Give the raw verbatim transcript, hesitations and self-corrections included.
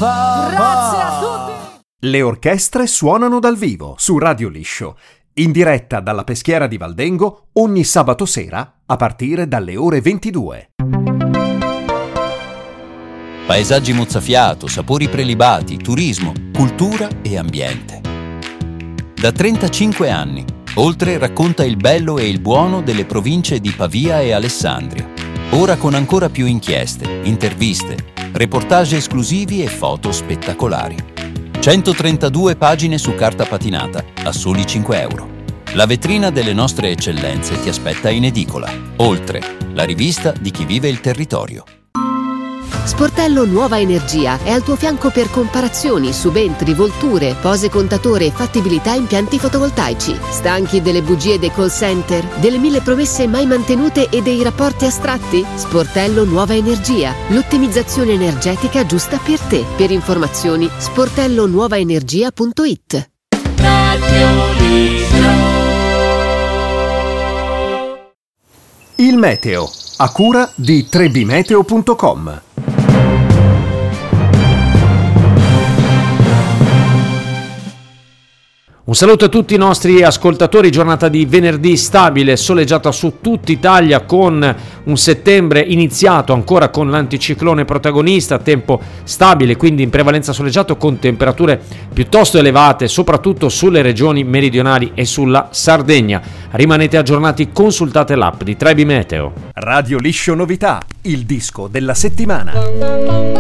fa, grazie a tutti. Le orchestre suonano dal vivo su Radio Liscio, in diretta dalla Peschiera di Valdengo ogni sabato sera a partire dalle ore ventidue. Paesaggi mozzafiato, sapori prelibati, turismo, cultura e ambiente. Da trentacinque anni, Oltre racconta il bello e il buono delle province di Pavia e Alessandria. Ora con ancora più inchieste, interviste, reportage esclusivi e foto spettacolari. centotrentadue pagine su carta patinata a soli cinque euro. La vetrina delle nostre eccellenze ti aspetta in edicola. Oltre, la rivista di chi vive il territorio. Sportello Nuova Energia è al tuo fianco per comparazioni, subentri, volture, pose contatore e fattibilità impianti fotovoltaici. Stanchi delle bugie dei call center, delle mille promesse mai mantenute e dei rapporti astratti? Sportello Nuova Energia, l'ottimizzazione energetica giusta per te. Per informazioni sportello nuova energia punto it. Il meteo, a cura di tre b meteo punto com. Un saluto a tutti i nostri ascoltatori, giornata di venerdì stabile, soleggiata su tutta Italia con un settembre iniziato ancora con l'anticiclone protagonista, tempo stabile quindi in prevalenza soleggiato con temperature piuttosto elevate soprattutto sulle regioni meridionali e sulla Sardegna. Rimanete aggiornati, consultate l'app di tre b Meteo. Radio Liscio Novità, il disco della settimana.